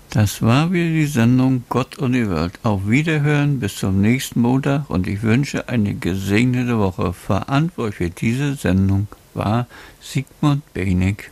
Das war wieder die Sendung Gott und die Welt. Auf Wiederhören bis zum nächsten Montag und ich wünsche eine gesegnete Woche. Verantwortlich für diese Sendung war Sigmund Beinig.